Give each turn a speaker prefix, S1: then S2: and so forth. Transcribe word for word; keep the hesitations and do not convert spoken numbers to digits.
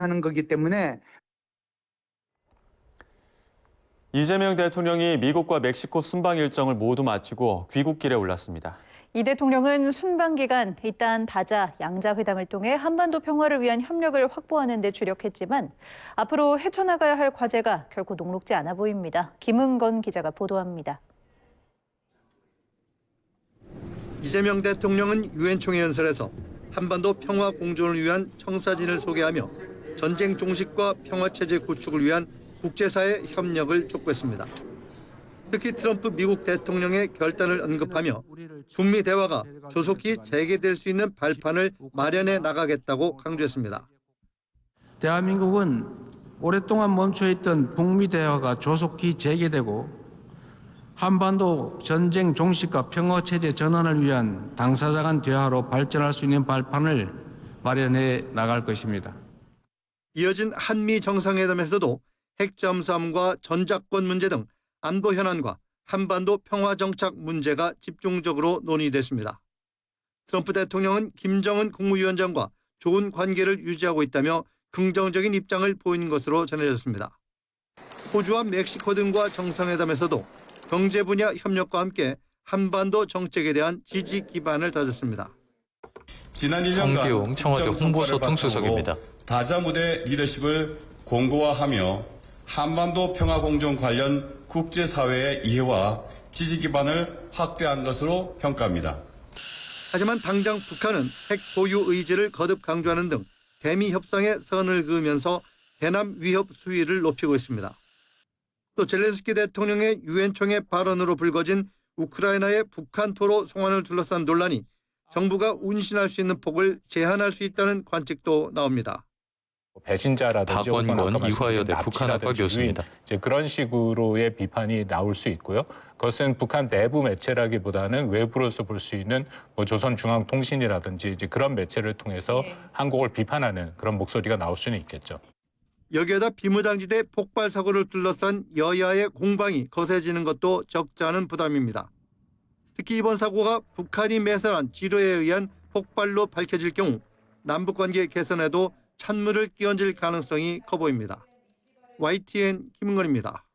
S1: 하는 거기 때문에
S2: 이재명 대통령이 미국과 멕시코 순방 일정을 모두 마치고 귀국길에 올랐습니다.
S3: 이 대통령은 순방 기간 일단 다자, 양자 회담을 통해 한반도 평화를 위한 협력을 확보하는 데 주력했지만 앞으로 헤쳐나가야 할 과제가 결코 녹록지 않아 보입니다. 김은건 기자가 보도합니다.
S4: 이재명 대통령은 유엔 총회 연설에서 한반도 평화 공존을 위한 청사진을 소개하며 전쟁 종식과 평화체제 구축을 위한 국제사회 협력을 촉구했습니다. 특히 트럼프 미국 대통령의 결단을 언급하며 북미 대화가 조속히 재개될 수 있는 발판을 마련해 나가겠다고 강조했습니다.
S5: 대한민국은 오랫동안 멈춰있던 북미 대화가 조속히 재개되고 한반도 전쟁 종식과 평화체제 전환을 위한 당사자 간 대화로 발전할 수 있는 발판을 마련해 나갈 것입니다.
S4: 이어진 한미 정상회담에서도 핵 잠수함과 전작권 문제 등 안보 현안과 한반도 평화 정착 문제가 집중적으로 논의됐습니다. 트럼프 대통령은 김정은 국무위원장과 좋은 관계를 유지하고 있다며 긍정적인 입장을 보인 것으로 전해졌습니다. 호주와 멕시코 등과 정상회담에서도 경제 분야 협력과 함께 한반도 정책에 대한 지지 기반을 다졌습니다.
S6: 지난 일 년간
S7: 정기용 청와대 홍보소 통수석입니다.
S6: 다자 무대 리더십을 공고화하며 한반도 평화공존 관련 국제사회의 이해와 지지 기반을 확대한 것으로 평가합니다.
S4: 하지만 당장 북한은 핵 보유 의지를 거듭 강조하는 등 대미 협상에 선을 그으면서 대남 위협 수위를 높이고 있습니다. 또 젤렌스키 대통령의 유엔 총회 발언으로 불거진 우크라이나의 북한 포로 송환을 둘러싼 논란이 정부가 운신할 수 있는 폭을 제한할 수 있다는 관측도 나옵니다.
S8: 배신자라든지
S7: 박원권 이화여대 북한학과 교수입니다.
S8: 이제 그런 식으로의 비판이 나올 수 있고요. 그것은 북한 내부 매체라기보다는 외부로서 볼 수 있는 뭐 조선중앙통신이라든지 이제 그런 매체를 통해서 네. 한국을 비판하는 그런 목소리가 나올 수는 있겠죠.
S4: 여기에다 비무장지대 폭발 사고를 둘러싼 여야의 공방이 거세지는 것도 적지 않은 부담입니다. 특히 이번 사고가 북한이 매설한 지뢰에 의한 폭발로 밝혀질 경우 남북관계 개선에도 찬물을 끼얹을 가능성이 커 보입니다. 와이티엔 김은건입니다.